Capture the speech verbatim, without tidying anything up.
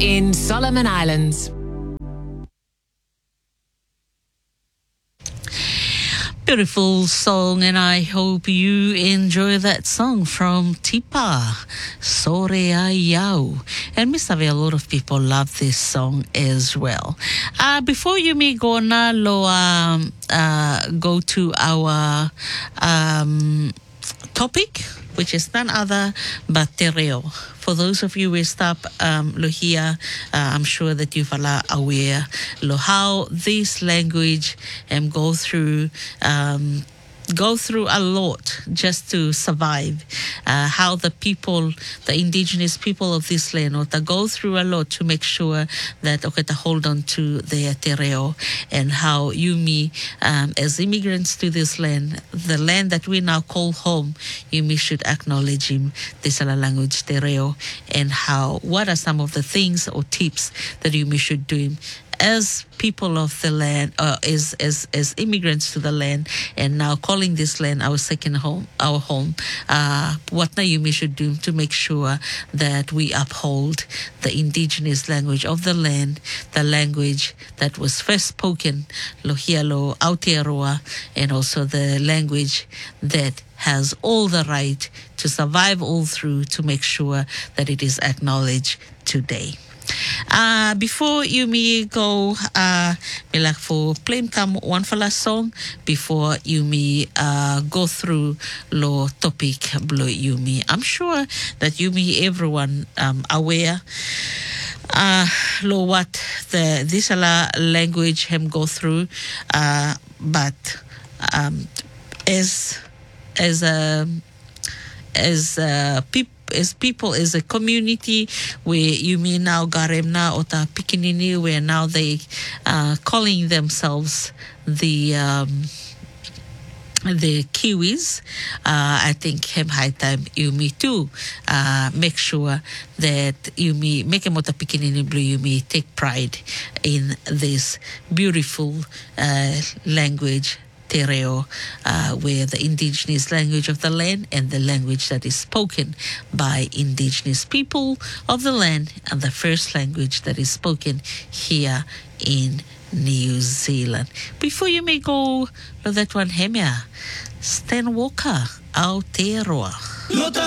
in Solomon Islands. Beautiful song, and I hope you enjoy that song from Tipa, Sore Ayau. And Mister a lot of people love this song as well. Uh, before you may go na lo um, uh, go to our um, topic, which is none other but Te Reo. For those of you who stop um, lo here, uh, I'm sure that you're aware lo how this language um, go through um, go through a lot just to survive. Uh, how the people, the indigenous people of this land, or to go through a lot to make sure that okay to hold on to their te reo, and how you me um, as immigrants to this land, the land that we now call home, you me should acknowledge him this language te reo, and how what are some of the things or tips that you me should do him as people of the land, uh, as, as as immigrants to the land, and now calling this land our second home, our home. Uh, what na you should do to make sure that we uphold the indigenous language of the land, the language that was first spoken, Lohialo, Aotearoa, and also the language that has all the right to survive all through, to make sure that it is acknowledged today. Uh, before you me go, uh, me like for play come one for last song before you me uh, go through lo topic below you me. I'm sure that you me everyone um aware uh lo what the this ala language him go through, uh but um as as a as a people. As people, as a community, where you mean now Garemna or ta Pikinini, where now they uh calling themselves the um the Kiwis. uh I think hem high time you me too uh make sure that you me make a mota Pikinini blue, you me take pride in this beautiful uh language Te Reo, uh, where the indigenous language of the land and the language that is spoken by indigenous people of the land, and the first language that is spoken here in New Zealand. Before you may go to that one, Hemia, Stan Walker, Aotearoa.